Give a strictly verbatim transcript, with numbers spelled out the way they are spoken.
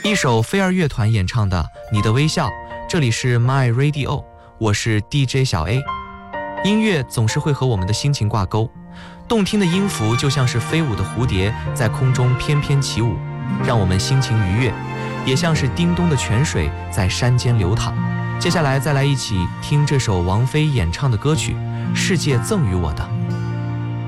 一首飞儿乐团演唱的《你的微笑》，这里是 My Radio， 我是 D J 小 A。 音乐总是会和我们的心情挂钩，动听的音符就像是飞舞的蝴蝶，在空中翩翩起舞，让我们心情愉悦，也像是叮咚的泉水在山间流淌。接下来再来一起听这首王菲演唱的歌曲《世界赠予我的》。